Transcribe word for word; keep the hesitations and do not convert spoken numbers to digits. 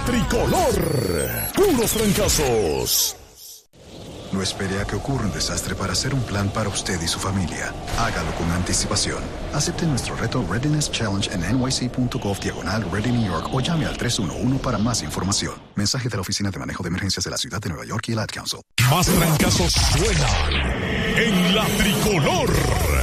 Tricolor. Puros trancazos. No espere a que ocurra un desastre para hacer un plan para usted y su familia. Hágalo con anticipación. Acepte nuestro reto Readiness Challenge en N Y C punto gov diagonal Ready New York o llame al tres uno uno para más información. Mensaje de la Oficina de Manejo de Emergencias de la Ciudad de Nueva York y el Ad Council. Más trancazos suenan en la Tricolor.